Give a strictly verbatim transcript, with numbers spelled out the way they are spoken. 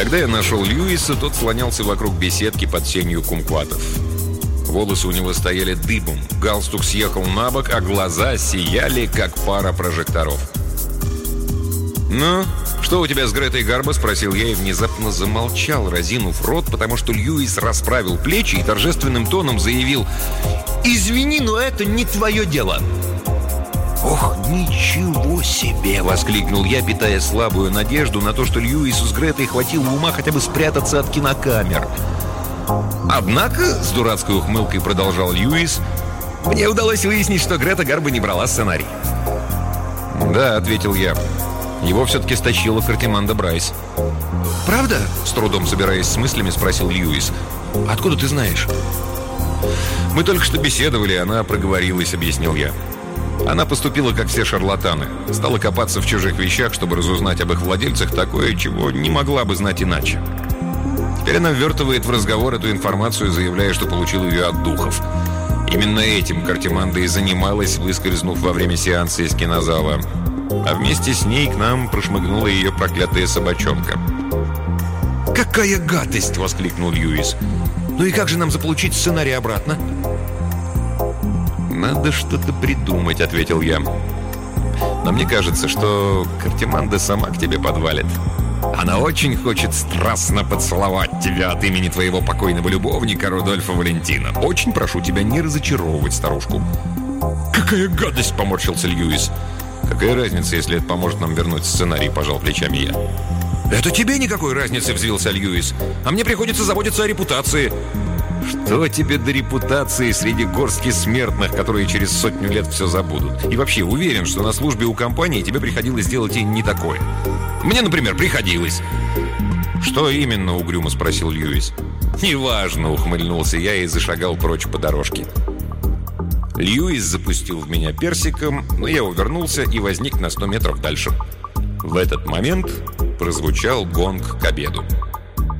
Когда я нашел Льюиса, тот слонялся вокруг беседки под сенью кумкватов. Волосы у него стояли дыбом, галстук съехал на бок, а глаза сияли, как пара прожекторов. «Ну, что у тебя с Гретой Гарбо?» – спросил я и внезапно замолчал, разинув рот, потому что Льюис расправил плечи и торжественным тоном заявил: «Извини, но это не твое дело». «Ох, ничего себе!» – воскликнул я, питая слабую надежду на то, что Льюису с Гретой хватило ума хотя бы спрятаться от кинокамер. «Однако», — с дурацкой ухмылкой продолжал Льюис, «мне удалось выяснить, что Грета Гарбо не брала сценарий». «Да», — ответил я, — «его все-таки стащила Картиманда Брайс». «Правда?» — с трудом собираясь с мыслями, спросил Льюис. «Откуда ты знаешь?» «Мы только что беседовали, она проговорилась», — объяснил я. «Она поступила, как все шарлатаны. Стала копаться в чужих вещах, чтобы разузнать об их владельцах такое, чего не могла бы знать иначе. Теперь она ввертывает в разговор эту информацию, заявляя, что получил ее от духов. Именно этим Картиманда и занималась, выскользнув во время сеанса из кинозала. А вместе с ней к нам прошмыгнула ее проклятая собачонка». «Какая гадость!» — воскликнул Льюис. «Ну и как же нам заполучить сценарий обратно?» «Надо что-то придумать», — ответил я. «Но мне кажется, что Картиманда сама к тебе подвалит. Она очень хочет страстно поцеловать тебя от имени твоего покойного любовника Рудольфа Валентина. Очень прошу тебя не разочаровывать старушку». «Какая гадость!» — поморщился Льюис. «Какая разница, если это поможет нам вернуть сценарий?» — пожал плечами я. «Это тебе никакой разницы!» — взвился Льюис. «А мне приходится заботиться о репутации». «Что тебе до репутации среди горстки смертных, которые через сотню лет все забудут? И вообще, уверен, что на службе у компании тебе приходилось делать и не такое. Мне, например, приходилось». «Что именно?» — угрюмо спросил Льюис. «Неважно», — ухмыльнулся я и зашагал прочь по дорожке. Льюис запустил в меня персиком, но я увернулся и возник на сто метров дальше. В этот момент прозвучал гонг к обеду.